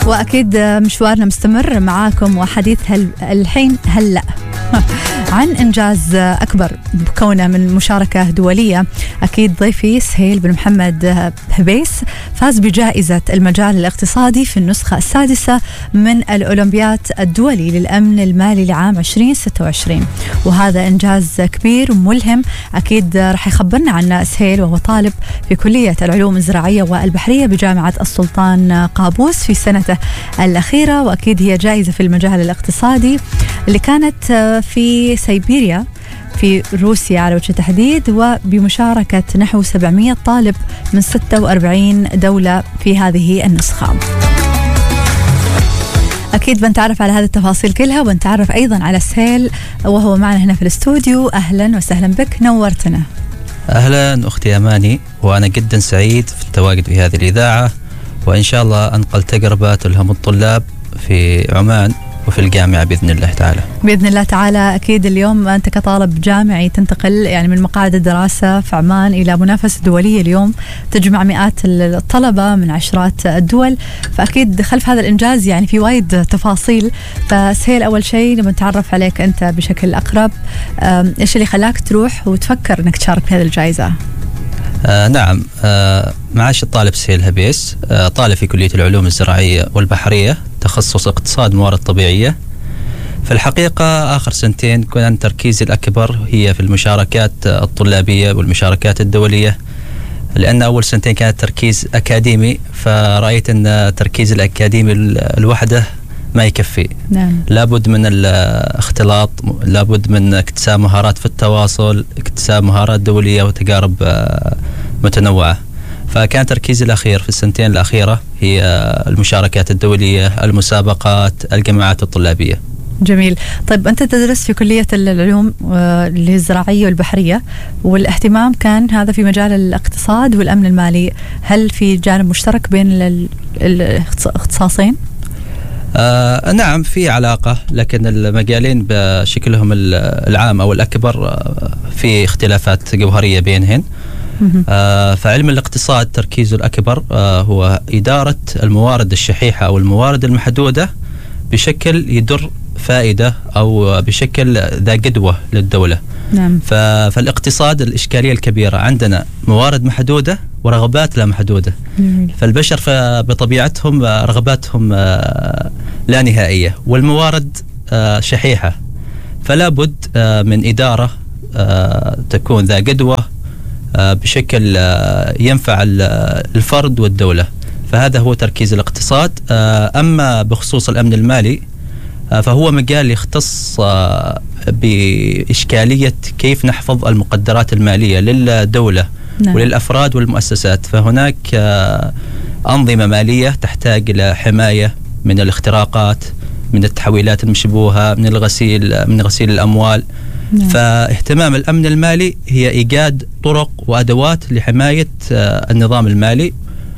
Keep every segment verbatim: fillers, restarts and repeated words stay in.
وأكيد مشوارنا مستمر معاكم، وحديث هل الحين هلأ عن إنجاز أكبر بكونه من مشاركة دولية. أكيد ضيفي سهيل بن محمد هبيس فاز بجائزة المجال الاقتصادي في النسخة السادسة من الأولمبياد الدولي للأمن المالي لعام عشرين ستة وعشرين، وهذا إنجاز كبير وملهم. أكيد رح يخبرنا عنه سهيل، وهو طالب في كلية العلوم الزراعية والبحرية بجامعة السلطان قابوس في سنته الأخيرة، وأكيد هي جائزة في المجال الاقتصادي اللي كانت في سيبيريا في روسيا على وجه التحديد، وبمشاركة نحو سبعمائة طالب من ستة وأربعين دولة في هذه النسخة. أكيد بنتعرف على هذه التفاصيل كلها، وبنتعرف أيضا على سهيل وهو معنا هنا في الاستوديو. أهلا وسهلا بك، نورتنا. أهلا أختي أماني، وأنا جدا سعيد في التواجد في هذه الإذاعة، وإن شاء الله أنقل تجربة تلهم الطلاب في عمان وفي الجامعة بإذن الله تعالى. بإذن الله تعالى. أكيد اليوم أنت كطالب جامعي تنتقل يعني من مقاعد الدراسة في عمان إلى منافسة دولية اليوم تجمع مئات الطلبة من عشرات الدول، فأكيد خلف هذا الإنجاز يعني في وايد تفاصيل. فسهيل، أول شيء لما نتعرف عليك أنت بشكل أقرب، إيش اللي خلاك تروح وتفكر أنك تشارك في هذه الجائزة؟ آه نعم، آه معاش الطالب سهيل هبيس، آه طالب في كلية العلوم الزراعية والبحرية، تخصص اقتصاد موارد طبيعية. في الحقيقة آخر سنتين كان تركيزي الأكبر هي في المشاركات الطلابية والمشاركات الدولية، لأن أول سنتين كانت تركيز أكاديمي، فرأيت أن تركيز الأكاديمي الوحده ما يكفي. نعم. لابد من الاختلاط، لابد من اكتساب مهارات في التواصل، اكتساب مهارات دولية وتجارب متنوعة. فكان تركيزي الأخير في السنتين الأخيرة هي المشاركات الدولية، المسابقات، الجماعات الطلابية. جميل. طيب أنت تدرس في كلية العلوم الزراعية والبحرية، والاهتمام كان هذا في مجال الاقتصاد والأمن المالي، هل في جانب مشترك بين الاختصاصين؟ آه نعم، في علاقة، لكن المجالين بشكلهم العام أو الأكبر في اختلافات جوهرية بينهن. آه فعلم الاقتصاد تركيزه الأكبر آه هو إدارة الموارد الشحيحة أو الموارد المحدودة بشكل يدر فائدة أو بشكل ذا جدوى للدولة. نعم. فالاقتصاد الإشكالية الكبيرة عندنا موارد محدودة ورغبات لا محدودة. مم. فالبشر بطبيعتهم رغباتهم لا نهائية، والموارد شحيحة، فلا بد من إدارة تكون ذا جدوى بشكل ينفع الفرد والدولة. فهذا هو تركيز الاقتصاد. أما بخصوص الأمن المالي فهو مجال يختص بإشكالية كيف نحفظ المقدرات المالية للدولة. نعم. وللأفراد والمؤسسات. فهناك أنظمة مالية تحتاج إلى حماية من الاختراقات، من التحويلات المشبوهة، من الغسيل من غسيل الأموال. نعم. فاهتمام الأمن المالي هي إيجاد طرق وأدوات لحماية النظام المالي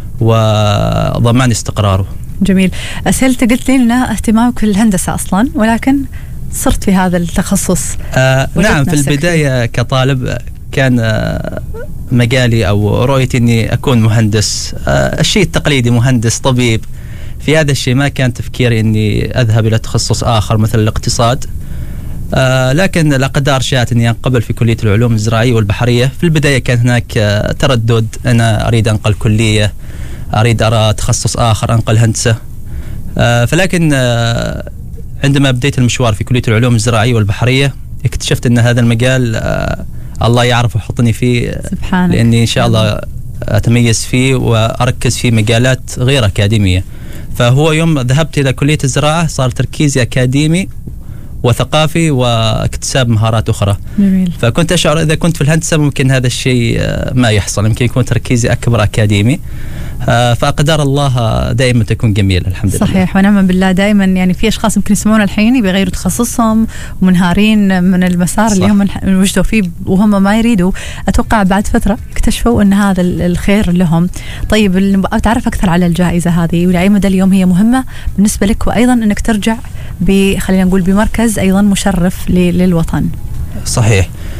وضمان استقراره. جميل. أسهل قلت لي لنا اهتمامك في الهندسة أصلا، ولكن صرت في هذا التخصص. آه نعم، في البداية كطالب كان آه مجالي أو رؤيتي أني أكون مهندس، آه الشيء التقليدي، مهندس، طبيب. في هذا الشيء ما كان تفكيري أني أذهب إلى تخصص آخر مثل الاقتصاد. آه لكن الأقدار شاءت أني أنقبل في كلية العلوم الزراعية والبحرية. في البداية كان هناك آه تردد، أنا أريد أنقل كلية، أريد أرى تخصص آخر، أنقل هندسة. آه فلكن آه عندما بديت المشوار في كلية العلوم الزراعية والبحرية اكتشفت أن هذا المجال آه الله يعرف وحطني فيه، سبحانك. لأني إن شاء الله أتميز فيه وأركز في مجالات غير أكاديمية. فهو يوم ذهبت إلى كلية الزراعة صار تركيزي أكاديمي وثقافي واكتساب مهارات أخرى. جميل. فكنت أشعر إذا كنت في الهندسة ممكن هذا الشيء ما يحصل، يمكن يكون تركيزي أكبر أكاديمي. فأقدار الله دائما تكون جميلة الحمد لله. صحيح ونعم بالله. دائما يعني في أشخاص يمكن يسمعون الحين بيغيروا تخصصهم ومنهارين من المسار. صح. اللي هم وجدوا فيه وهم ما يريدوا، أتوقع بعد فترة اكتشفوا أن هذا الخير لهم. طيب أتعرف أكثر على الجائزة هذه، ولأي مدى اليوم هي مهمة بالنسبة لك، وأيضا أنك ترجع خلينا نقول بمركز أيضا مشرف للوطن. صحيح.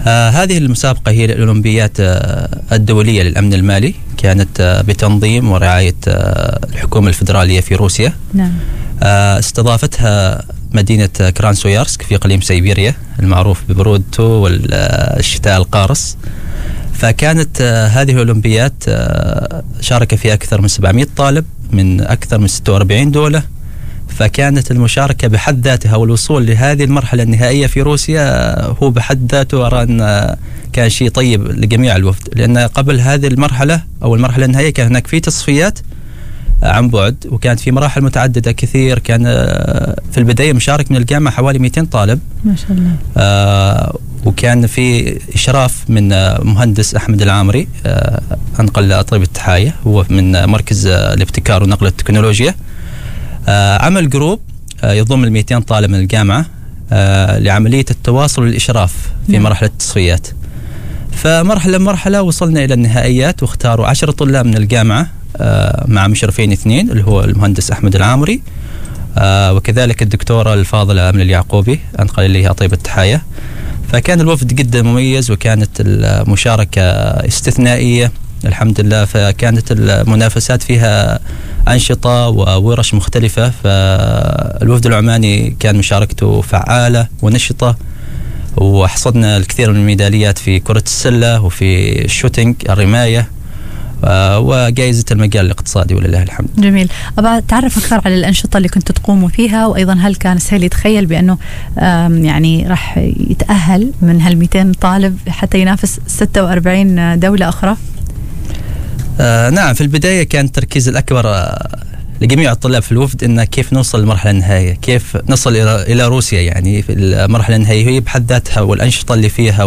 آه هذه المسابقة هي الأولمبيات آه الدولية للأمن المالي، كانت آه بتنظيم ورعاية آه الحكومة الفيدرالية في روسيا. نعم. آه استضافتها مدينة كرانسويارسك في إقليم سيبيريا المعروف ببرودته والشتاء القارس. فكانت آه هذه الأولمبيات آه شارك فيها أكثر من سبعمائة طالب من أكثر من ستة وأربعين دولة. فكانت المشاركة بحد ذاتها والوصول لهذه المرحلة النهائية في روسيا هو بحد ذاته أرى أن كان شيء طيب لجميع الوفد، لأن قبل هذه المرحلة أو المرحلة النهائية كان هناك في تصفيات عن بعد، وكانت في مراحل متعددة كثير. كان في البداية مشارك من الجامعة حوالي مئتين طالب ما شاء الله. آه وكان في إشراف من مهندس أحمد العامري آه أنقل أطيب التحاية، هو من مركز الابتكار ونقل التكنولوجيا. آه عمل جروب آه يضم المئتين طالب من الجامعة آه لعملية التواصل والإشراف في نعم. مرحلة التصفيات. فمرحلة مرحلة وصلنا إلى النهائيات، واختاروا عشر طلاب من الجامعة آه مع مشرفين اثنين اللي هو المهندس أحمد العامري آه وكذلك الدكتورة الفاضلة أمل اليعقوبي أنقل إليها طيب التحاية. فكان الوفد جدا مميز، وكانت المشاركة استثنائية الحمد لله. فكانت المنافسات فيها أنشطة وورش مختلفة، فالوفد العماني كان مشاركته فعالة ونشطة، وحصدنا الكثير من الميداليات في كرة السلة وفي الشوتينج الرماية وجائزة المجال الاقتصادي ولله الحمد. جميل. أبغى أتعرف أكثر على الأنشطة اللي كنتوا تقوموا فيها، وأيضا هل كان سهل يتخيل بأنه يعني راح يتأهل من هالمئتين طالب حتى ينافس ستة وأربعين دولة أخرى؟ آه نعم، في البداية كان التركيز الأكبر آه لجميع الطلاب في الوفد إن كيف نوصل للمرحلة النهائية، كيف نصل إلى إلى روسيا. يعني في المرحلة النهائية هي بحد ذاتها والأنشطة اللي فيها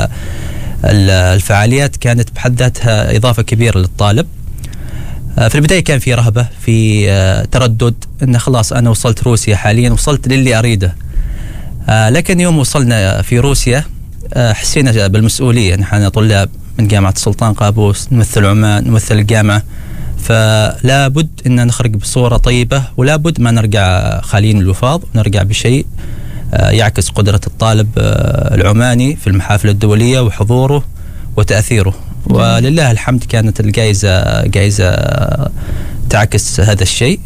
والفعاليات كانت بحد ذاتها إضافة كبيرة للطالب. آه في البداية كان في رهبة، في آه تردد إن خلاص أنا وصلت روسيا حاليا، وصلت للي أريده. آه لكن يوم وصلنا في روسيا آه حسينا بالمسؤولية. نحن طلاب من جامعة السلطان قابوس، نمثل عمان، نمثل الجامعة، فلا بد أن نخرج بصورة طيبة، ولا بد ما نرجع خالين الوفاض، ونرجع بشيء يعكس قدرة الطالب العماني في المحافل الدولية وحضوره وتأثيره. ولله الحمد كانت الجائزة جائزة تعكس هذا الشيء،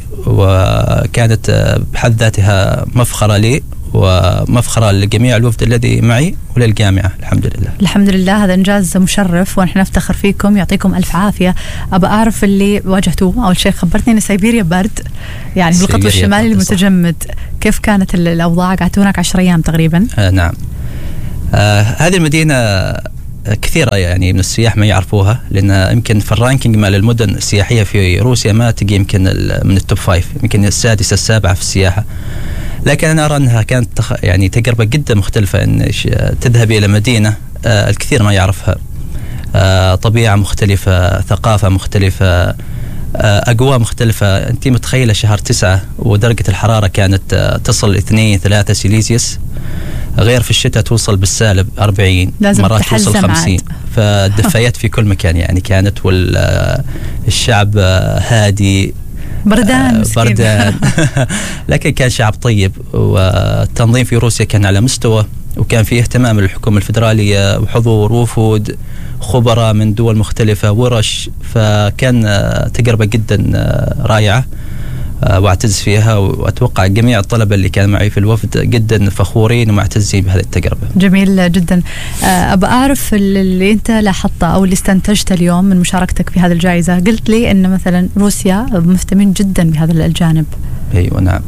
وكانت بحد ذاتها مفخرة لي ومفخرة لجميع الوفد الذي معي وللجامعة. الحمد لله. الحمد لله، هذا إنجاز مشرف ونحن نفتخر فيكم، يعطيكم ألف عافية. أبى أعرف اللي واجهتوه. أول شيء خبرتني أن سيبيريا برد، يعني في القطب الشمالي المتجمد، كيف كانت الأوضاع؟ قعدتوا هناك عشر أيام تقريبا. آه نعم. آه هذه المدينة كثيرة يعني من السياح ما يعرفوها، لأن يمكن في الرانكينج مال المدن السياحية في روسيا ما تجي يمكن من التوب فايف، يمكن السادسة السابعة في السياحة. لكن أنا أرى أنها كانت يعني تجربة جدا مختلفة، أن تذهبي إلى مدينة آه الكثير ما يعرفها، آه طبيعة مختلفة، ثقافة مختلفة، آه أجواء مختلفة. أنت متخيلة شهر تسعة ودرجة الحرارة كانت آه تصل اثنين ثلاثة سيليزيوس، غير في الشتاء توصل بالسالب أربعين، مرات توصل خمسين. فالدفايات في كل مكان يعني كانت، والشعب آه هادي بردان بردان لكن كان شعب طيب، والتنظيم في روسيا كان على مستوى، وكان فيه اهتمام للحكومة الفيدرالية وحضور وفود خبراء من دول مختلفة ورش. فكان تجربة جدا رائعة واعتز فيها، وأتوقع جميع الطلبة اللي كانوا معي في الوفد جدا فخورين ومعتزين بهذه التجربة. جميل جدا. أبى أعرف اللي أنت لاحظته أو اللي استنتجته اليوم من مشاركتك في هذه الجائزة. قلت لي أن مثلا روسيا مهتمين جدا بهذا الجانب. أيوة نعم.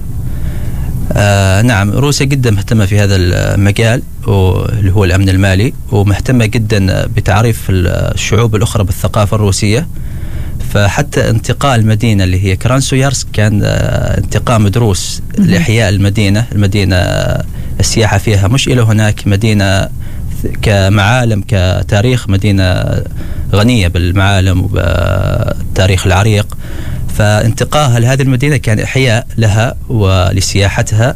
آه نعم، روسيا جدا مهتمة في هذا المجال اللي هو الأمن المالي، ومهتمة جدا بتعريف الشعوب الأخرى بالثقافة الروسية. فحتى انتقاء المدينة اللي هي كرانسويارسك كان انتقاء مدروس لإحياء المدينة. المدينة السياحة فيها مش إلى هناك، مدينة كمعالم كتاريخ، مدينة غنية بالمعالم وبالتاريخ العريق. فانتقاءها لهذه المدينة كان إحياء لها ولسياحتها.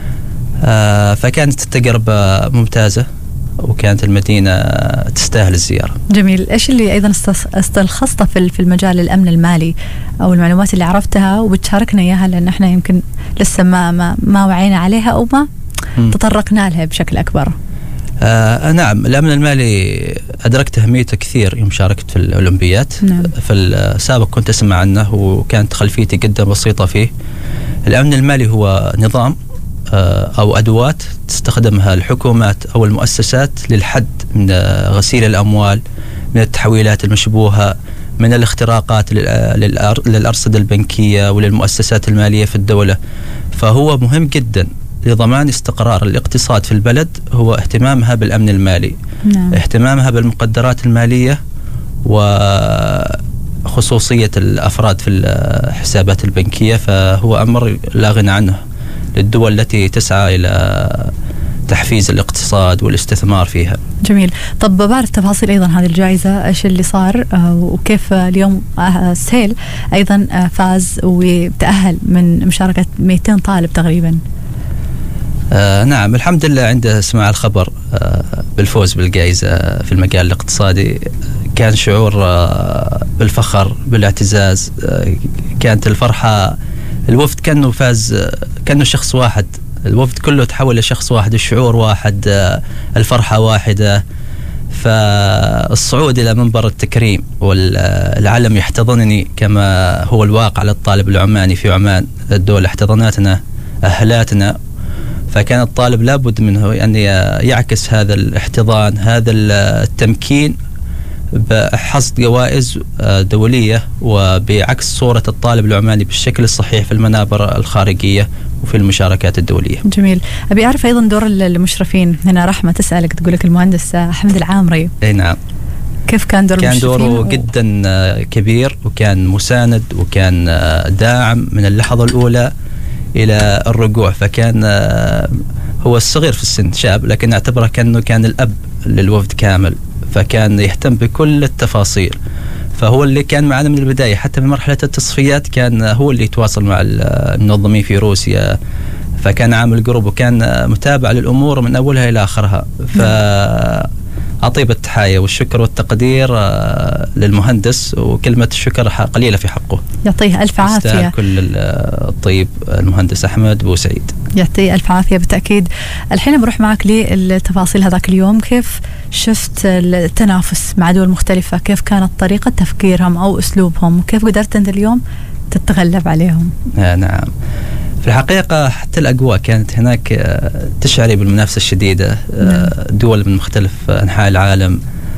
فكانت التجربة ممتازة، وكانت المدينة تستاهل الزيارة. جميل. إيش اللي أيضا استلخصته في المجال الأمن المالي أو المعلومات اللي عرفتها وبتشاركنا إياها، لأن إحنا يمكن لسه ما ما, ما وعينا عليها أو ما م. تطرقنا لها بشكل أكبر؟ آه نعم، الأمن المالي أدركت أهميته كثير يوم شاركت في الأولمبيات. نعم. في السابق كنت أسمع عنه وكانت خلفيتي جدا بسيطة فيه. الأمن المالي هو نظام آه أو أدوات تستخدمها الحكومات أو المؤسسات للحد من غسيل الأموال، من التحويلات المشبوهة، من الاختراقات للأرصدة البنكية وللمؤسسات المالية في الدولة. فهو مهم جدا لضمان استقرار الاقتصاد في البلد، هو اهتمامها بالأمن المالي. نعم. اهتمامها بالمقدرات المالية وخصوصية الأفراد في الحسابات البنكية، فهو أمر لا غنى عنه للدول التي تسعى إلى تحفيز الاقتصاد والاستثمار فيها. جميل. طب بعرف تفاصيل أيضا هذه الجائزة، إيش اللي صار وكيف اليوم سهيل أيضا فاز وتأهل من مشاركة مئتين طالب تقريبا؟ آه نعم، الحمد لله. عند سماع الخبر آه بالفوز بالجائزة في المجال الاقتصادي كان شعور آه بالفخر بالاعتزاز. آه كانت الفرحة، الوفد كأنه فاز، آه كأنه شخص واحد، الوفد كله تحول لشخص واحد، الشعور واحد، آه الفرحة واحدة. فالصعود إلى منبر التكريم والعلم يحتضنني كما هو الواقع للطالب العماني في عمان، الدولة احتضنتنا أهلاتنا، فكان الطالب لابد منه أن يعكس هذا الاحتضان، هذا التمكين بحصد جوائز دولية وبعكس صورة الطالب العماني بالشكل الصحيح في المنابر الخارجية وفي المشاركات الدولية. جميل. أبي أعرف أيضا دور المشرفين. هنا رحمة تسألك تقولك المهندس أحمد العامري. أي نعم. كيف كان دور كان المشرفين؟ كان دوره و... جدا كبير، وكان مساند وكان داعم من اللحظة الأولى إلى الرجوع. فكان هو الصغير في السن، شاب، لكن اعتبره كأنه كان الأب للوفد كامل، فكان يهتم بكل التفاصيل. فهو اللي كان معنا من البداية، حتى في مرحلة التصفيات كان هو اللي يتواصل مع المنظمين في روسيا، فكان عامل جروب وكان متابع للأمور من أولها إلى آخرها. ف أطيب التحايا والشكر والتقدير للمهندس، وكلمة الشكر قليلة في حقه. يعطيه ألف عافية. كل الطيب المهندس أحمد بوسعيد، يعطيه ألف عافية بالتأكيد. الحين بروح معك للتفاصيل هذاك اليوم. كيف شفت التنافس مع دول مختلفة؟ كيف كانت طريقة تفكيرهم أو أسلوبهم؟ وكيف قدرت أنت اليوم تتغلب عليهم؟ آه نعم، في الحقيقة حتى الأجواء كانت هناك تشعري بالمنافسة الشديدة. دول من مختلف أنحاء العالم،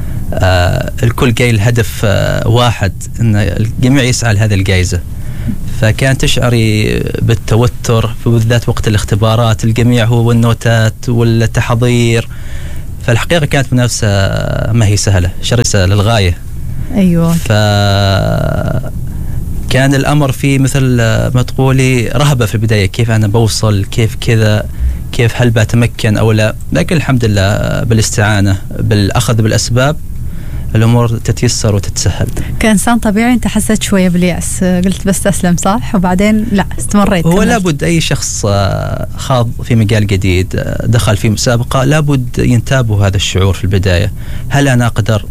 الكل جاي الهدف واحد، أن الجميع يسعى لهذه الجائزة. فكان تشعري بالتوتر بالذات وقت الاختبارات، الجميع هو النوتات والتحضير. فالحقيقة كانت منافسة ما هي سهلة، شرسة للغاية. أيوة. ف كان الأمر في مثل ما تقولي رهبة في البداية، كيف أنا بوصل، كيف كذا، كيف هل بتمكن أو لا. لكن الحمد لله بالاستعانة بالأخذ بالأسباب الأمور تتيسر وتتسهل. كإنسان طبيعي أنت حسيت شوية باليأس، قلت بس أسلم صح، وبعدين لا استمريت. هو لابد أي شخص خاض في مجال جديد دخل في مسابقة لابد ينتابه هذا الشعور في البداية. هل أنا أقدر؟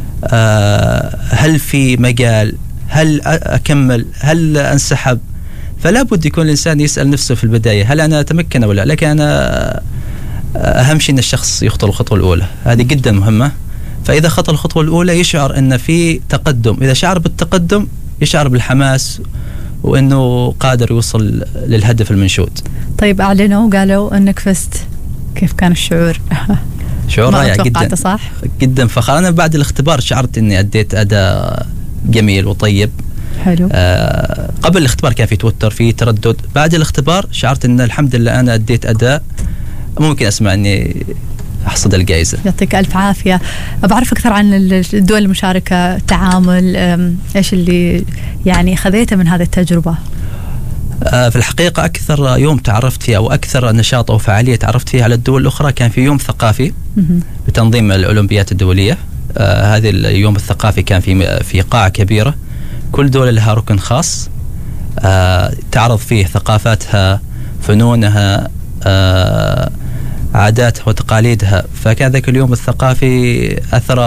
هل في مجال؟ هل أكمل؟ هل أنسحب؟ فلا بد يكون الإنسان يسأل نفسه في البداية هل أنا أتمكن ولا لا. لكن أنا أهم شيء أن الشخص يخطو الخطوة الأولى، هذه جدا مهمة. فإذا خطى الخطوة الأولى يشعر أن في تقدم، إذا شعر بالتقدم يشعر بالحماس وأنه قادر يوصل للهدف المنشود. طيب أعلنوا وقالوا أنك فزت، كيف كان الشعور؟ شعور رائع جدا، صح؟ جدا فخر. أنا بعد الاختبار شعرت أني أديت أداء جميل وطيب. حلو. آه قبل الاختبار كان في توتر، في تردد. بعد الاختبار شعرت أن الحمد لله أنا أديت أداء ممكن أسمع أني أحصد الجائزة. يعطيك ألف عافية. بعرف أكثر عن الدول المشاركة، التعامل، إيش اللي يعني خذيته من هذه التجربة؟ آه في الحقيقة أكثر يوم تعرفت فيه أو أكثر نشاط أو فعالية تعرفت فيها على الدول الأخرى كان في يوم ثقافي بتنظيم الأولمبيات الدولية. آه هذا اليوم الثقافي كان في في قاعة كبيرة، كل دولة لها ركن خاص آه تعرض فيه ثقافاتها، فنونها، آه عاداتها وتقاليدها. فكان ذاك اليوم الثقافي أثر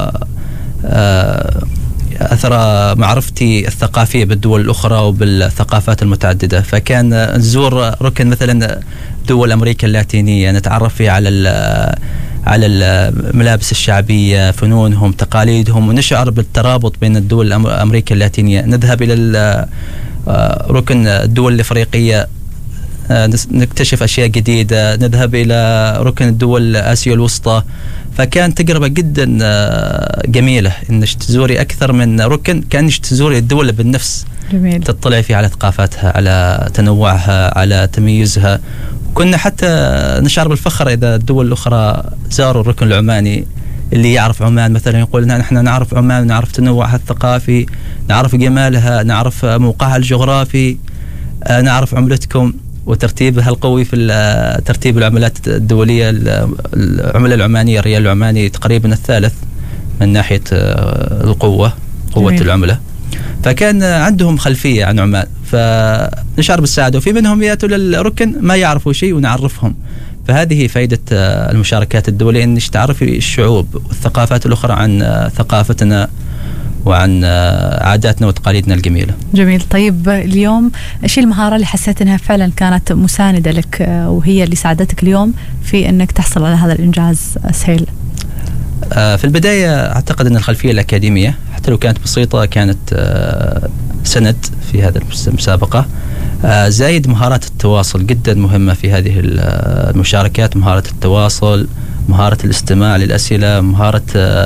آه أثر معرفتي الثقافية بالدول الأخرى وبالثقافات المتعددة. فكان نزور ركن مثلا دول أمريكا اللاتينية، نتعرف فيه على على الملابس الشعبية، فنونهم، تقاليدهم، ونشعر بالترابط بين الدول الأمريكية اللاتينية. نذهب إلى ركن الدول الإفريقية نكتشف أشياء جديدة، نذهب إلى ركن الدول آسيا الوسطى. فكانت تجربة جدا جميلة إنك تزوري أكثر من ركن، كأنك تزوري الدولة بالنفس. جميل. تطلعي فيه على ثقافتها، على تنوعها، على تميزها. كنا حتى نشعر بالفخر إذا الدول الأخرى زاروا الركن العماني. اللي يعرف عمان مثلا يقول نحن نعرف عمان، نعرف تنوعها الثقافي، نعرف جمالها، نعرف موقعها الجغرافي، نعرف عملتكم وترتيبها القوي في ترتيب العملات الدولية. العملة العمانية الريال العماني تقريبا الثالث من ناحية القوة، قوة جميل. العملة. فكان عندهم خلفية عن عمان، فنشعر بالسعادة. وفي منهم يأتوا للركن ما يعرفوا شيء ونعرفهم. فهذه فائدة المشاركات الدولية، أن تعرفي الشعوب والثقافات الأخرى عن ثقافتنا وعن عاداتنا وتقاليدنا الجميلة. جميل. طيب اليوم ايش المهارة اللي حسيت انها فعلا كانت مساندة لك وهي اللي ساعدتك اليوم في انك تحصل على هذا الانجاز سهيل؟ في البداية أعتقد أن الخلفية الأكاديمية حتى لو كانت بسيطة كانت سند في هذا المسابقة. زايد مهارات التواصل جدا مهمة في هذه المشاركات، مهارة التواصل، مهارة الاستماع للأسئلة، مهارة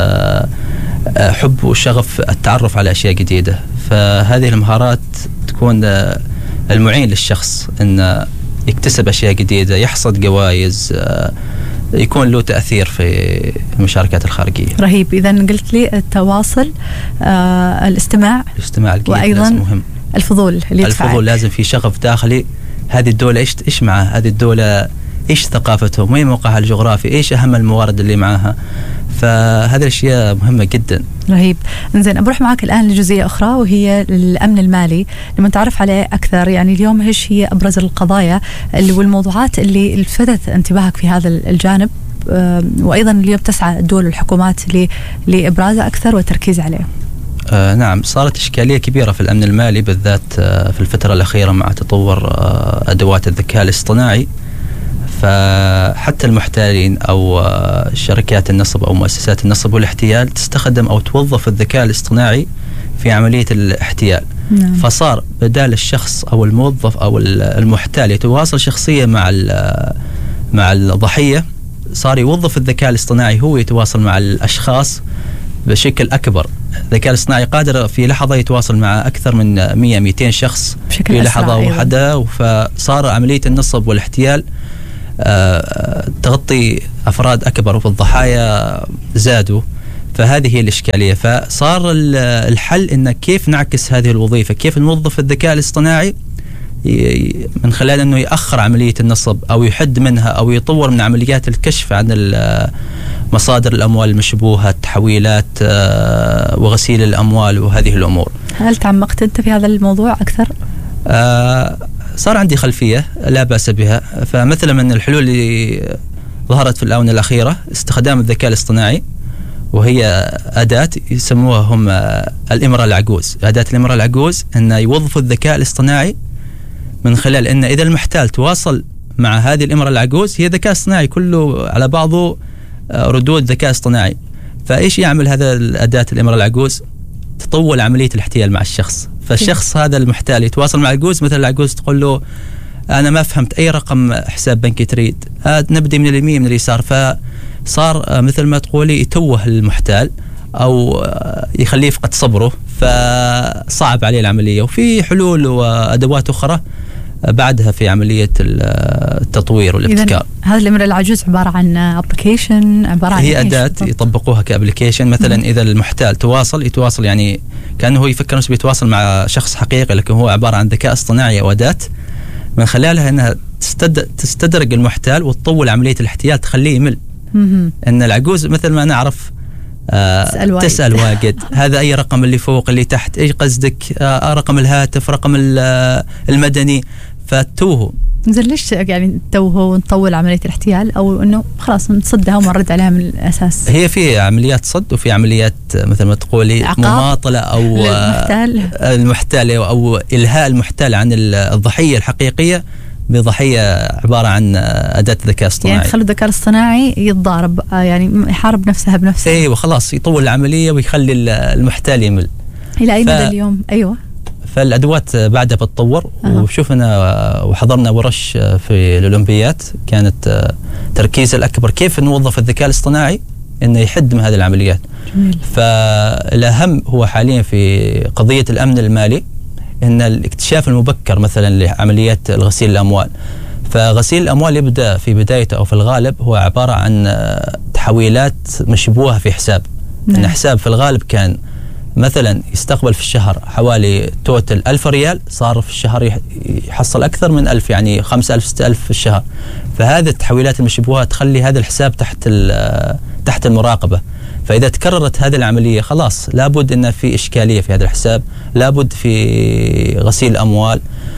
حب وشغف التعرف على أشياء جديدة. فهذه المهارات تكون المعين للشخص أن يكتسب أشياء جديدة، يحصد جوائز، يكون له تأثير في المشاركات الخارجية. رهيب. إذا قلت لي التواصل، آه، الاستماع الاستماع الجيد وأيضا مهم. الفضول اللي يدفعك. الفضول لازم في شغف داخلي. هذه الدولة إيش إيش معها؟ هذه الدولة إيش ثقافتهم؟ وين موقعها الجغرافي؟ إيش أهم الموارد اللي معها؟ فهذه الأشياء مهمة جدا. رهيب. إنزين بروح معك الآن لجزئية أخرى وهي الأمن المالي، لما نتعرف عليه أكثر. يعني اليوم إيش هي أبرز القضايا اللي والموضوعات اللي لفتت انتباهك في هذا الجانب، وأيضا اليوم تسعى الدول والحكومات لإبرازه أكثر والتركيز عليه؟ آه نعم، صارت إشكالية كبيرة في الأمن المالي بالذات آه في الفترة الأخيرة مع تطور آه أدوات الذكاء الاصطناعي. فحتى المحتالين أو آه شركات النصب أو مؤسسات النصب والاحتيال تستخدم أو توظف الذكاء الاصطناعي في عملية الاحتيال. نعم. فصار بدال الشخص أو الموظف أو المحتال يتواصل شخصيا مع مع الضحية، صار يوظف الذكاء الاصطناعي هو يتواصل مع الأشخاص بشكل أكبر. الذكاء الاصطناعي قادر في لحظة يتواصل مع أكثر من مية مئتين شخص في لحظة واحدة. فصار عملية النصب والاحتيال آه تغطي أفراد أكبر والضحايا زادوا. فهذه هي الإشكالية. فصار الحل إن كيف نعكس هذه الوظيفة، كيف نوظف الذكاء الاصطناعي من خلال أنه يأخر عملية النصب أو يحد منها أو يطور من عمليات الكشف عن مصادر الأموال المشبوهة، التحويلات وغسيل الأموال وهذه الأمور. هل تعمقت أنت في هذا الموضوع أكثر؟ آه صار عندي خلفية لا بأس بها. فمثلا من الحلول اللي ظهرت في الآونة الأخيرة استخدام الذكاء الاصطناعي، وهي أداة يسموها هم الإمرأة العجوز. أداة الإمرأة العجوز أن يوظفوا الذكاء الاصطناعي من خلال أن إذا المحتال تواصل مع هذه الإمرأة العجوز، هي ذكاء اصطناعي كله على بعضه ردود ذكاء اصطناعي. فإيش يعمل هذا الأداة الإمرأة العجوز؟ تطول عملية الاحتيال مع الشخص. فالشخص هذا المحتال يتواصل مع العجوز، مثل العجوز تقول له أنا ما فهمت أي رقم حساب بنكي تريد، نبدي من اليمين من اليسار. فصار مثل ما تقولي يتوه المحتال أو يخليه يفقد صبره، فصعب عليه العملية. وفي حلول وأدوات أخرى بعدها في عملية التطوير والابتكار. هذا الأمر العجوز عبارة عن ابلكيشن، عبارة عن هي أداة يطبقوها كابلكيشن. مثلا م- إذا المحتال تواصل يتواصل يعني كأنه يفكر نفسه بيتواصل مع شخص حقيقي، لكن هو عبارة عن ذكاء اصطناعي أو أداة من خلالها أنها تستد... تستدرج المحتال وتطول عملية الاحتيال، تخليه يمل. م- أن العجوز مثل ما نعرف آه تسأل واجد, تسأل واجد. هذا أي رقم اللي فوق اللي تحت، إيش قصدك، آه رقم الهاتف، رقم المدني، فتوه. زين ليش يعني توه ونطول عملية الاحتيال، أو إنه خلاص نصدها ونرد عليها من الأساس؟ هي في عمليات صد وفي عمليات مثل ما تقولي مماطلة أو المحتال. المحتال أو إلهاء المحتال عن الضحية الحقيقية بضحية عبارة عن أداة ذكاء اصطناعي. يعني تخلي الذكاء الاصطناعي يتضارب، يعني يحارب نفسها بنفسه. ايوه خلاص يطول العملية ويخلي المحتال يمل. إلى أي ف... مدى اليوم؟ أيوة. فالأدوات بعدها بتطور. أه. وشوفنا وحضرنا ورش في الأولمبيات كانت تركيز الأكبر كيف نوظف الذكاء الاصطناعي إنه يحد من هذه العمليات. جميل. فالأهم هو حاليا في قضية الأمن المالي إن الاكتشاف المبكر مثلا لعمليات غسيل الأموال. فغسيل الأموال يبدأ في بدايته أو في الغالب هو عبارة عن تحويلات مشبوهة في حساب. نعم. إن حساب في الغالب كان مثلا يستقبل في الشهر حوالي توتل ألف ريال، صار في الشهر يحصل أكثر من ألف، يعني خمسة ألف ستة ألف في الشهر. فهذه التحويلات المشبوهة تخلي هذا الحساب تحت تحت المراقبة. فإذا تكررت هذه العملية خلاص لابد أن في إشكالية في هذا الحساب، لابد في غسيل أموال.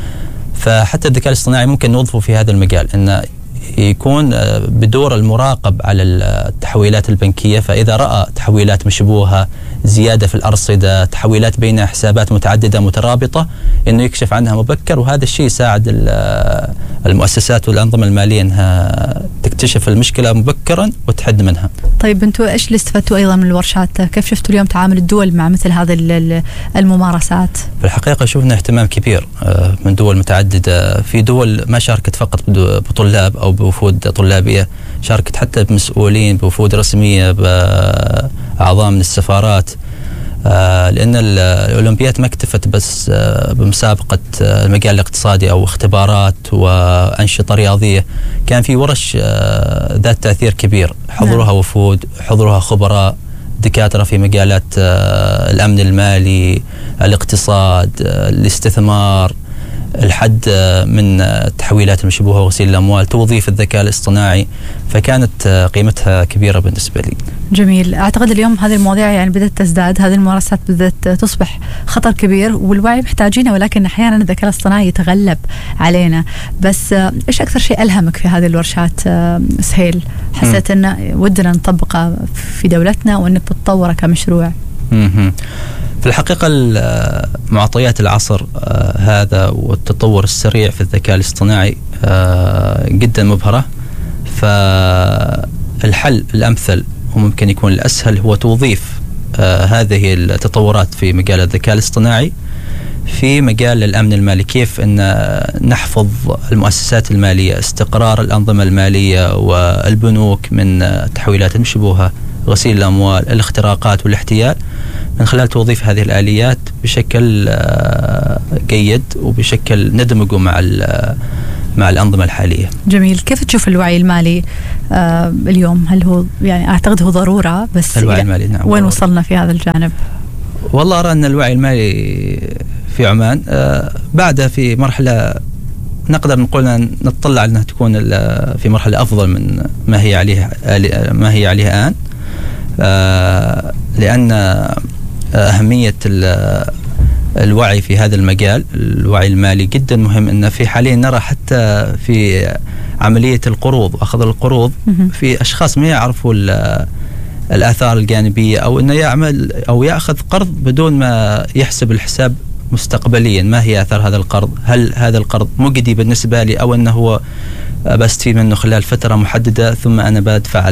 فحتى الذكاء الاصطناعي ممكن نوظفه في هذا المجال، أنه يكون بدور المراقب على التحويلات البنكية. فإذا رأى تحويلات مشبوهة، زيادة في الأرصدة، تحويلات بين حسابات متعددة مترابطة، إنه يكشف عنها مبكر. وهذا الشيء يساعد المؤسسات والأنظمة المالية أنها تكتشف المشكلة مبكرا وتحد منها. طيب أنتوا إيش اللي استفدتوا أيضا من الورشات؟ كيف شفتوا اليوم تعامل الدول مع مثل هذه الممارسات؟ في الحقيقة شفنا اهتمام كبير من دول متعددة. في دول ما شاركت فقط بطلاب أو بوفود طلابية، شاركت حتى بمسؤولين، بوفود رسمية، بأعضاء من السفارات. آه لأن الأولمبيات ما اكتفت بس آه بمسابقة آه المجال الاقتصادي أو اختبارات وأنشطة رياضية، كان في ورش آه ذات تأثير كبير، حضورها نعم. وفود، حضورها خبراء دكاترة في مجالات آه الأمن المالي، الاقتصاد، آه الاستثمار، الحد من التحويلات المشبوهة وغسيل الأموال، توظيف الذكاء الاصطناعي. فكانت قيمتها كبيرة بالنسبة لي. جميل. أعتقد اليوم هذه المواضيع يعني بدأت تزداد، هذه الممارسات بدأت تصبح خطر كبير والوعي محتاجينه، ولكن أحيانا الذكاء الاصطناعي يتغلب علينا. بس إيش أكثر شيء ألهمك في هذه الورشات سهيل؟ حسيت أن ودنا نطبقه في دولتنا وأنك بتطوره كمشروع؟ م- في الحقيقة معطيات العصر آه هذا والتطور السريع في الذكاء الاصطناعي آه جدا مبهرة. فالحل الأمثل وممكن يكون الأسهل هو توظيف آه هذه التطورات في مجال الذكاء الاصطناعي في مجال الأمن المالي. كيف أن نحفظ المؤسسات المالية، استقرار الأنظمة المالية والبنوك من التحويلات المشبوهة، غسيل الأموال، الاختراقات والاحتيال، من خلال توظيف هذه الآليات بشكل جيد وبشكل ندمجه مع مع الأنظمة الحالية. جميل. كيف تشوف الوعي المالي آه اليوم؟ هل هو يعني أعتقد هو ضرورة، بس الوعي المالي نعم وين وصلنا في هذا الجانب؟ والله أرى أن الوعي المالي في عمان آه بعد في مرحلة نقدر نقول أن نطلع أنها تكون في مرحلة أفضل من ما هي عليه ما هي عليه الآن. آه لأن أهمية الوعي في هذا المجال، الوعي المالي جدا مهم. أن في حاليا نرى حتى في عملية القروض وأخذ القروض في أشخاص ما يعرفوا الآثار الجانبية، أو أنه يعمل أو يأخذ قرض بدون ما يحسب الحساب مستقبليا ما هي آثار هذا القرض. هل هذا القرض مجدي بالنسبة لي أو أنه هو بستفيد منه خلال فترة محددة ثم أنا بدفع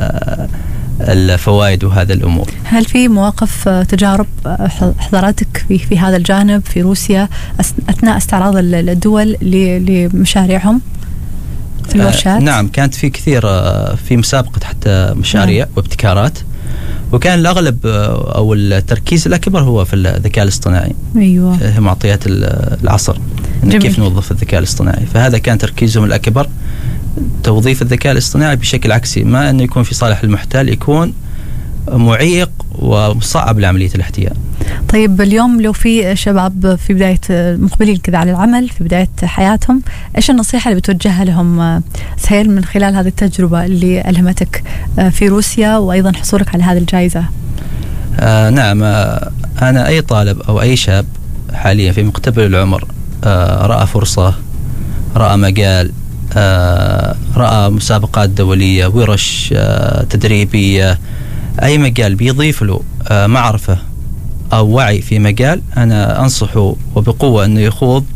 الفوائد وهذا الأمور. هل في مواقف تجارب حضرتك في في هذا الجانب في روسيا أثناء استعراض الدول لمشاريعهم في الورشات؟ آه نعم، كانت في كثير في مسابقة حتى مشاريع نعم. وابتكارات، وكان الأغلب أو التركيز الأكبر هو في الذكاء الاصطناعي. أيوة. معطيات العصر، كيف نوظف الذكاء الاصطناعي. فهذا كان تركيزهم الأكبر، توظيف الذكاء الاصطناعي بشكل عكسي، ما أنه يكون في صالح المحتال، يكون معيق ومصعب لعملية الاحتيال. طيب اليوم لو في شباب في بداية مقبلين كذا على العمل في بداية حياتهم، إيش النصيحة اللي بتوجهها لهم سهيل من خلال هذه التجربة اللي ألهمتك في روسيا وأيضا حصولك على هذه الجائزة؟ آه نعم، آه أنا أي طالب أو أي شاب حاليا في مقتبل العمر آه رأى فرصة، رأى مجال، آه رأى مسابقات دولية، ورش آه تدريبية، أي مجال بيضيف له آه معرفة أو وعي في مجال، أنا أنصحه وبقوة أنه يخوض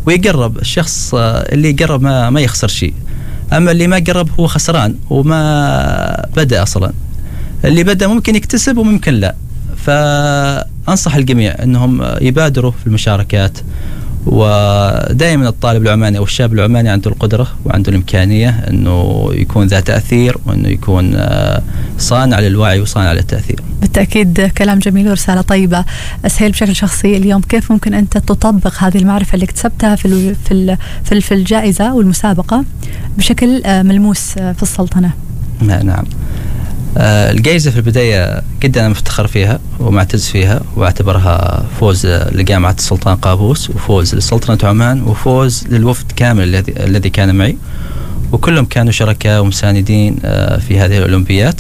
ويقرب. الشخص اللي يقرب ما ما يخسر شيء، أما اللي ما قرب هو خسران وما بدأ أصلا. اللي بدأ ممكن يكتسب وممكن لا. فأنصح الجميع أنهم يبادروا في المشاركات، ودائما الطالب العماني أو الشاب العماني عنده القدرة وعنده الإمكانية أنه يكون ذا تأثير، وأنه يكون صانع للوعي وصانع للتأثير. بالتأكيد كلام جميل ورسالة طيبة. أسهيل، بشكل شخصي اليوم كيف ممكن أنت تطبق هذه المعرفة اللي اكتسبتها في في في الجائزة والمسابقة بشكل ملموس في السلطنة؟ نعم، الجائزة في البداية جدا أنا مفتخر فيها ومعتز فيها، واعتبرها فوز لجامعة السلطان قابوس، وفوز لسلطنة عمان، وفوز للوفد كامل الذي الذي كان معي، وكلهم كانوا شركاء ومساندين في هذه الأولمبيات.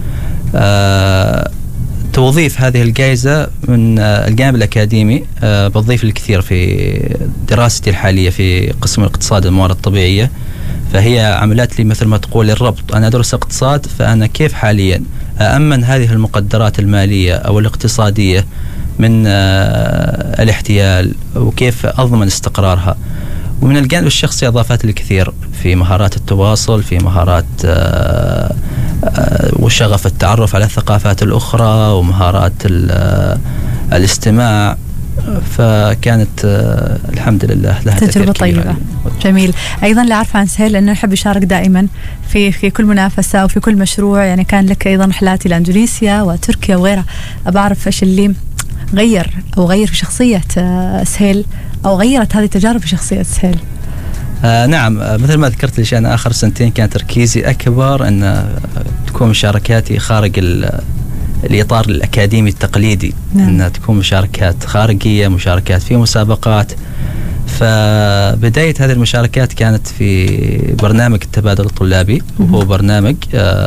توظيف هذه الجائزة من الجانب الأكاديمي بتضيف الكثير في دراستي الحالية في قسم الاقتصاد والموارد الطبيعية. فهي عملت لي مثل ما تقول الربط. أنا أدرس اقتصاد، فأنا كيف حاليا أأمن هذه المقدرات المالية أو الاقتصادية من الاحتيال، وكيف أضمن استقرارها. ومن الجانب الشخصي أضافت لي كثير في مهارات التواصل، في مهارات وشغف التعرف على الثقافات الأخرى، ومهارات الاستماع. فكانت الحمد لله لها تجربة طيبة. جميل. أيضا اللي أعرف عن سهيل أنه يحب يشارك دائما في في كل منافسة وفي كل مشروع. يعني كان لك أيضا رحلات إلى إندونيسيا وتركيا وغيرها. أبعرف إيش اللي غير أو غير في شخصية سهيل، أو غيرت هذه التجارب في شخصية سهيل؟ آه نعم، مثل ما ذكرت لي، أنا آخر سنتين كان تركيزي أكبر أن تكون مشاركاتي خارج الإطار الأكاديمي التقليدي. نعم. أنها تكون مشاركات خارجية، مشاركات في مسابقات. فبداية هذه المشاركات كانت في برنامج التبادل الطلابي، وهو برنامج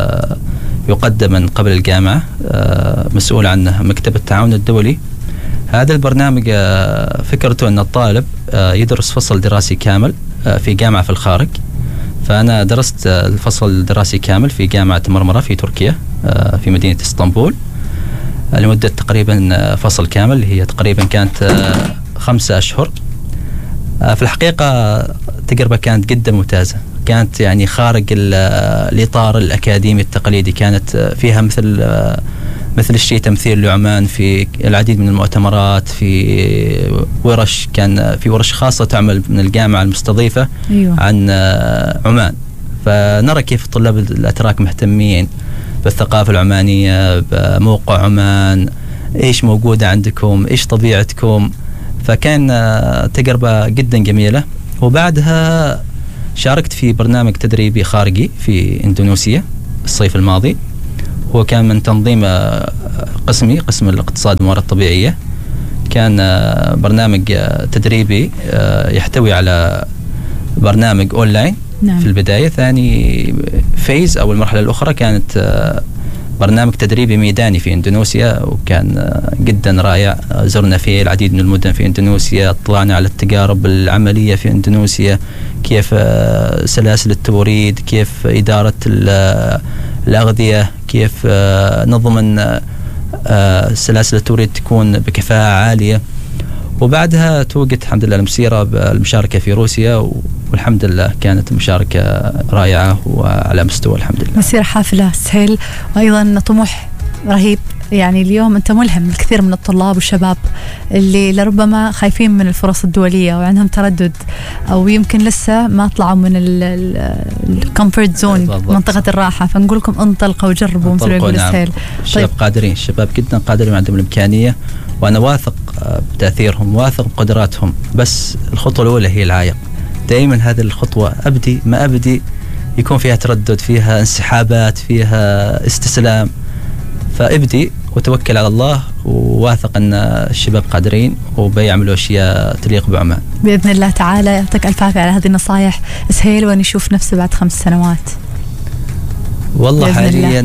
يقدم من قبل الجامعة، مسؤول عنه مكتب التعاون الدولي. هذا البرنامج فكرته أن الطالب يدرس فصل دراسي كامل في جامعة في الخارج. فأنا درست الفصل الدراسي كامل في جامعة مرمرة في تركيا في مدينة اسطنبول لمدة تقريبا فصل كامل، هي تقريبا كانت خمسة أشهر. في الحقيقة تجربة كانت جدا ممتازة، كانت يعني خارج الإطار الأكاديمي التقليدي. كانت فيها مثل مثل الشيء تمثيل لعمان في العديد من المؤتمرات، في ورش، كان في ورش خاصة تعمل من الجامعة المستضيفة. أيوة. عن عمان. فنرى كيف الطلاب الأتراك مهتمين بالثقافة العمانية، بموقع عمان، إيش موجودة عندكم، إيش طبيعتكم. فكان تجربة جدا جميلة. وبعدها شاركت في برنامج تدريبي خارجي في إندونيسيا الصيف الماضي. هو كان من تنظيم قسمي، قسم الاقتصاد والموارد الطبيعية. كان برنامج تدريبي يحتوي على برنامج أونلاين. نعم. في البداية. ثاني فيز أو المرحلة الأخرى كانت برنامج تدريبي ميداني في إندونيسيا، وكان جدا رائع. زرنا فيه العديد من المدن في إندونيسيا، اطلعنا على التجارب العملية في إندونيسيا، كيف سلاسل التوريد، كيف إدارة الأغذية، كيف نضمن سلاسل التوريد تكون بكفاءة عالية. وبعدها توجت الحمد لله المسيرة بالمشاركة في روسيا، والحمد لله كانت مشاركة رائعة وعلى مستوى الحمد لله. مسيرة حافلة سهيل، وأيضا طموح رهيب. يعني اليوم أنت ملهم الكثير من الطلاب والشباب اللي لربما خايفين من الفرص الدولية وعندهم تردد، أو يمكن لسه ما طلعوا من الكومفورت زون، منطقة الراحة. فنقول لكم انطلقوا وجربوا مثل ما يقول سهيل. الشباب طيب. قادرين، الشباب جدا قادرين، عندهم الإمكانية، وأنا واثق بتأثيرهم، واثق بقدراتهم. بس الخطوة الأولى هي العائق. دائما هذه الخطوة أبدي ما أبدي يكون فيها تردد، فيها انسحابات، فيها استسلام. فابدي وتوكل على الله، وواثق أن الشباب قادرين وبيعملوا أشياء تليق بعمان بإذن الله تعالى. يعطيك ألف عافية على هذه النصائح سهيل، ونشوف نفسه بعد خمس سنوات. والله حاليا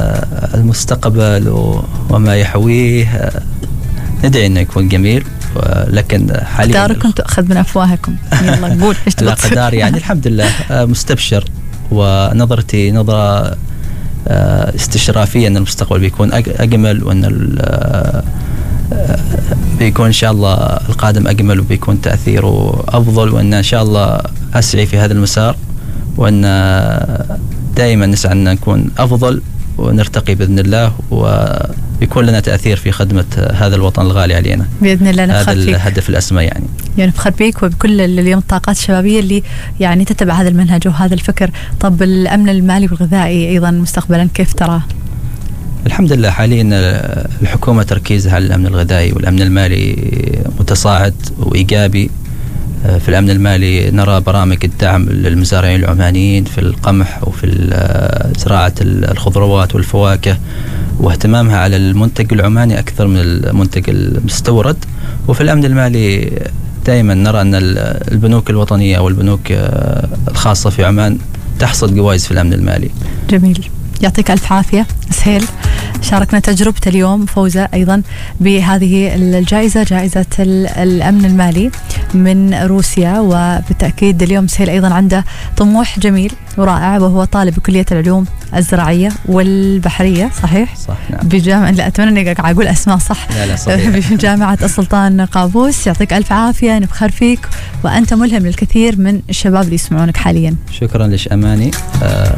المستقبل وما يحويه ندعي أنه يكون جميل، لكن حاليا قداركم تأخذ من أفواهكم. يلا قول إيش تبغى. القدار يعني الحمد لله مستبشر، ونظرتي نظرة استشرافية أن المستقبل بيكون أجمل، وأن بيكون إن شاء الله القادم أجمل وبيكون تأثيره أفضل، وأن إن شاء الله أسعي في هذا المسار، وأن دائما نسعى أن نكون أفضل ونرتقي بإذن الله، ويكون لنا تأثير في خدمة هذا الوطن الغالي علينا بإذن الله. نفخر هذا فيك. الهدف الأسمى يعني. يعني نفخر بيك وبكل اليوم الطاقات الشبابية اللي يعني تتبع هذا المنهج وهذا الفكر. طب الأمن المالي والغذائي أيضا مستقبلا كيف تراه؟ الحمد لله حاليا الحكومة تركيزها على الأمن الغذائي والأمن المالي متصاعد وإيجابي. في الأمن المالي نرى برامج الدعم للمزارعين العمانيين في القمح وفي زراعة الخضروات والفواكه، واهتمامها على المنتج العماني أكثر من المنتج المستورد. وفي الأمن المالي دائما نرى أن البنوك الوطنية والبنوك الخاصة في عمان تحصد جوائز في الأمن المالي. جميل، يعطيك ألف عافية سهيل. شاركنا تجربته اليوم فوزة أيضا بهذه الجائزة، جائزة الأمن المالي من روسيا. وبالتأكيد اليوم سهيل أيضا عنده طموح جميل ورائع، وهو طالب بكلية العلوم الزراعية والبحرية. صحيح؟ صح نعم. بجامعة، لا أتمنى أني أقول أسماء صح. لا لا صحيح. بجامعة السلطان قابوس. يعطيك ألف عافية، نفخر فيك، وأنت ملهم للكثير من الشباب اللي يسمعونك حاليا. شكرا لش أماني. آه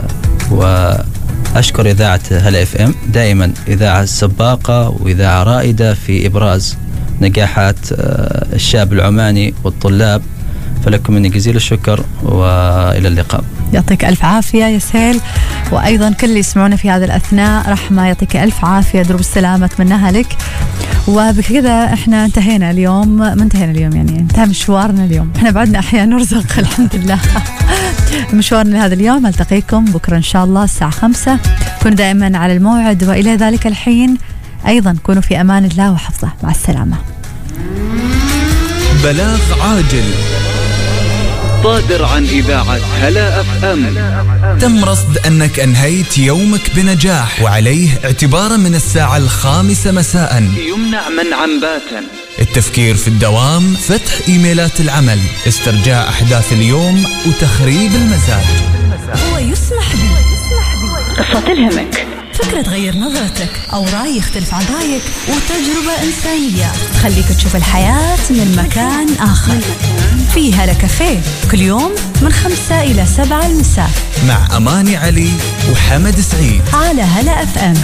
وأشكر إذاعة هلا اف ام، دائما إذاعة سباقة وإذاعة رائدة في إبراز نجاحات آه الشاب العماني والطلاب، فلكم مني جزيل الشكر وإلى اللقاء. يعطيك ألف عافية يا سهيل، وأيضا كل اللي يسمعونا في هذا الأثناء رحمة يعطيك ألف عافية، دروب السلامة أتمناها لك. وبكذا احنا انتهينا اليوم، ما انتهينا اليوم يعني انتهى مشوارنا اليوم، احنا بعدنا أحيانا نرزق الحمد لله. مشوارنا لهذا اليوم. ألتقيكم بكرة إن شاء الله الساعة خمسة، كونوا دائما على الموعد، وإلى ذلك الحين أيضا كونوا في أمان الله وحفظه. مع السلامة. بلاغ عاجل صادر عن إذاعة هلا اف ام. تم رصد أنك أنهيت يومك بنجاح، وعليه اعتبارا من الساعة الخامسة مساء يمنع منعا باتا التفكير في الدوام، فتح إيميلات العمل، استرجاع أحداث اليوم، وتخريب المزاج. هو يسمح بي قصة تلهمك، فكرة تغير نظرتك، أو رأي يختلف عن رأيك، وتجربة إنسانية تخليك تشوف الحياة من مكان آخر. في هلا كافيه كل يوم من خمسة إلى سبعة المساء مع أماني علي وحمد سعيد على هلا اف ام.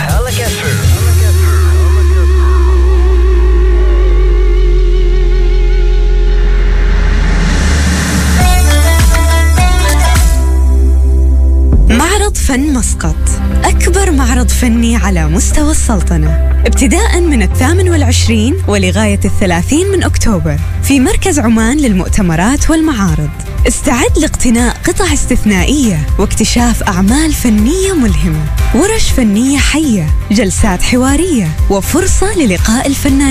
معرض فن مسقط، أكبر معرض فني على مستوى السلطنة، ابتداء من الثامن والعشرين ولغاية الثلاثين من أكتوبر في مركز عمان للمؤتمرات والمعارض. استعد لاقتناء قطع استثنائية واكتشاف أعمال فنية ملهمة، ورش فنية حية، جلسات حوارية، وفرصة للقاء الفنانين.